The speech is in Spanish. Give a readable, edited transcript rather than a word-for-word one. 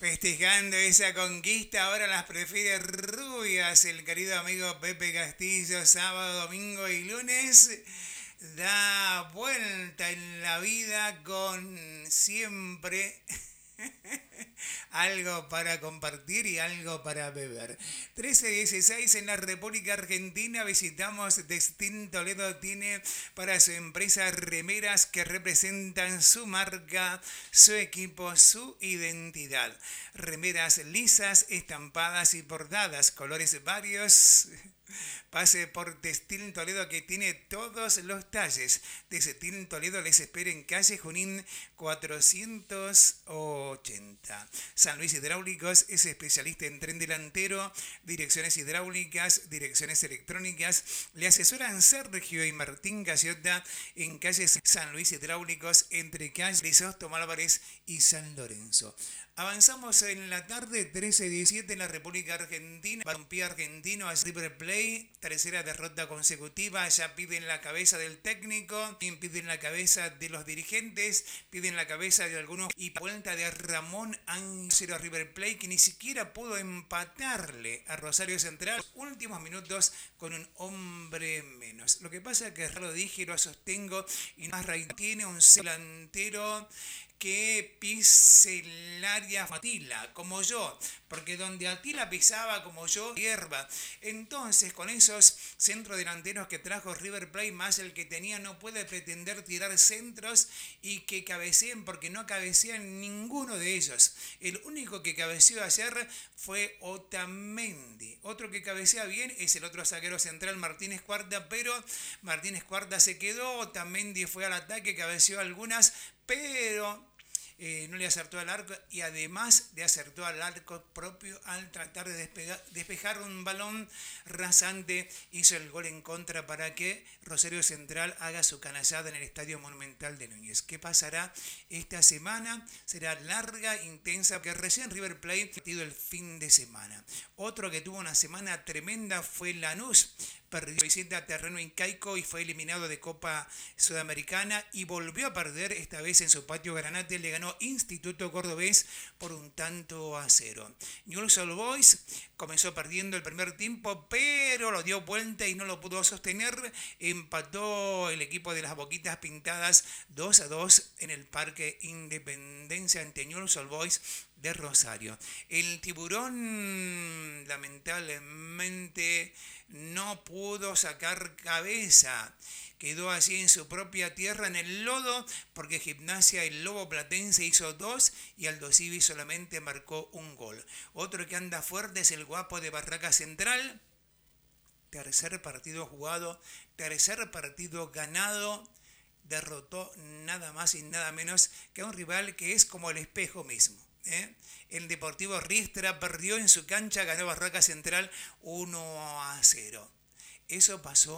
Festejando esa conquista, ahora las prefiere rubias. El querido amigo Pepe Castillo, sábado, domingo y lunes, da vuelta en la vida con siempre algo para compartir y algo para beber. 13:16 en la República Argentina. Visitamos Destin Toledo. Tiene para su empresa remeras que representan su marca, su equipo, su identidad. Remeras lisas, estampadas y bordadas, colores varios. Pase por Textil Toledo, que tiene todos los talles. Textil Toledo les espera en calle Junín 480. San Luis Hidráulicos es especialista en tren delantero, direcciones hidráulicas, direcciones electrónicas. Le asesoran Sergio y Martín Gallota en calle San Luis Hidráulicos, entre calle Crisóstomo Álvarez y San Lorenzo. Avanzamos en la tarde, 13:17 en la República Argentina. Balompié argentino a River Plate, tercera derrota consecutiva. Ya piden la cabeza del técnico, piden la cabeza de los dirigentes, piden la cabeza de algunos. Y vuelta de Ramón Ángelo a River Plate, que ni siquiera pudo empatarle a Rosario Central. Últimos minutos con un hombre menos. Lo que pasa es que lo dije y lo sostengo, y más tiene un delantero que pise el área Atila, como yo, porque donde Atila pisaba como yo, hierba. Entonces, con esos centrodelanteros que trajo River Plate, más el que tenía, no puede pretender tirar centros y que cabeceen, porque no cabecean ninguno de ellos. El único que cabeceó ayer fue Otamendi. Otro que cabecea bien es el otro zaguero central, Martínez Cuarta, pero Martínez Cuarta se quedó, Otamendi fue al ataque, cabeceó algunas, pero no le acertó al arco, y además le acertó al arco propio al tratar de despejar un balón rasante. Hizo el gol en contra para que Rosario Central haga su canallada en el Estadio Monumental de Núñez. ¿Qué pasará esta semana? Será larga, intensa, porque recién River Plate ha partido el fin de semana. Otro que tuvo una semana tremenda fue Lanús. Perdió visita a terreno incaico y fue eliminado de Copa Sudamericana, y volvió a perder, esta vez en su patio Granate. Le ganó Instituto Cordobés por 1-0. Newell's Old Boys comenzó perdiendo el primer tiempo, pero lo dio vuelta y no lo pudo sostener. Empató el equipo de las Boquitas Pintadas 2-2 en el Parque Independencia ante Newell's Old Boys de Rosario. El Tiburón lamentablemente no pudo sacar cabeza. Quedó así en su propia tierra, en el lodo, porque Gimnasia, el Lobo Platense, hizo 2 y Aldo Civi solamente marcó un gol. Otro que anda fuerte es el Guapo de Barraca Central. Tercer partido jugado, tercer partido ganado. Derrotó nada más y nada menos que a un rival que es como el espejo mismo. El Deportivo Riestra perdió en su cancha, ganó Barraca Central 1-0. Eso pasó